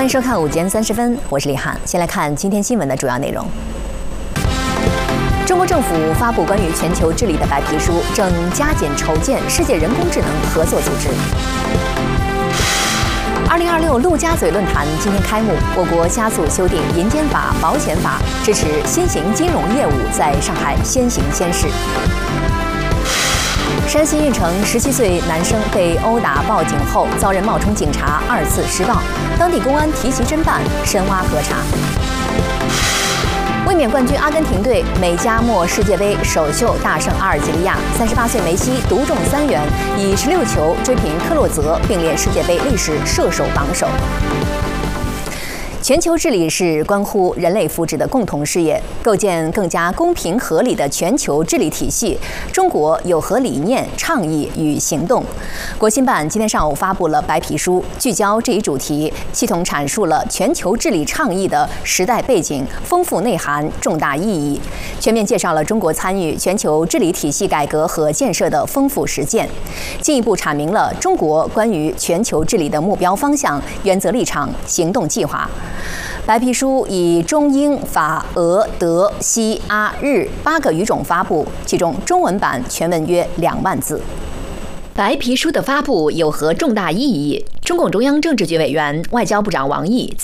欢迎收看午间30分，我是李翰。先来看今天新闻的主要内容。中国政府发布关于全球治理的白皮书，正加紧筹建世界人工智能合作组织。2026陆家嘴论坛今天开幕，我国加速修订银监法、保险法，支持新型金融业务在上海先行先试。山西运城17岁男生被殴打报警后，遭人冒充警察2次施暴，当地公安提起侦办，深挖核查。卫冕冠军阿根廷队美加墨世界杯首秀大胜阿尔及利亚，38岁梅西独中3元，以16球追平克洛泽，并列世界杯历史射手榜首。全球治理是关乎人类福祉的共同事业，构建更加公平合理的全球治理体系，中国有何理念、倡议与行动？国新办今天上午发布了白皮书，聚焦这一主题，系统阐述了全球治理倡议的时代背景、丰富内涵、重大意义，全面介绍了中国参与全球治理体系改革和建设的丰富实践，进一步阐明了中国关于全球治理的目标方向、原则立场、行动计划。白皮书以中英法俄德西阿日8个语种发布，其中中文版全文约2万字。白皮书的发布有何重大意义？中共中央政治局委员、外交部长王毅